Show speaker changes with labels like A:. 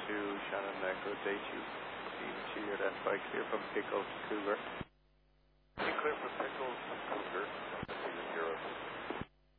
A: Shannon Echo Daichu. Steam at F5 clear from Pickles to Cougar.
B: Clear from Pickles to Cougar. 0.